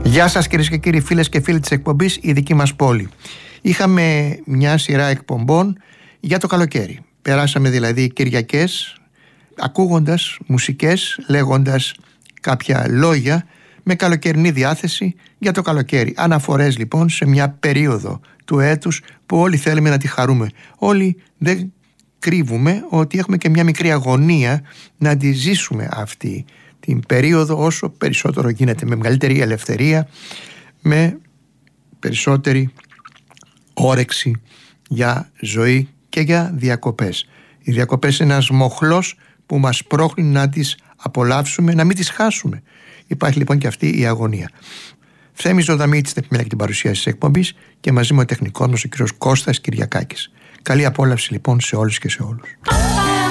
Γεια σας κυρίες και κύριοι, φίλες και φίλοι της εκπομπής «Η δική μας πόλη». Είχαμε μια σειρά εκπομπών για το καλοκαίρι. Περάσαμε δηλαδή Κυριακές ακούγοντας μουσικές, λέγοντας κάποια λόγια με καλοκαιρινή διάθεση για το καλοκαίρι. Αναφορές λοιπόν σε μια περίοδο του έτους που όλοι θέλουμε να τη χαρούμε. Όλοι δεν κρύβουμε ότι έχουμε και μια μικρή αγωνία να τη ζήσουμε αυτή την περίοδο όσο περισσότερο γίνεται, με μεγαλύτερη ελευθερία, με περισσότερη όρεξη για ζωή και για διακοπές. Οι διακοπές είναι ένας μοχλός που μας πρόχνει να τις απολαύσουμε, να μην τις χάσουμε. Υπάρχει λοιπόν και αυτή η αγωνία. Θέμης Δοδαμίτης στην επιμέλεια και την παρουσίαση της εκπομπής και μαζί με ο τεχνικός μας ο κ. Κώστας Κυριακάκης. Καλή απόλαυση λοιπόν σε όλους και σε όλους.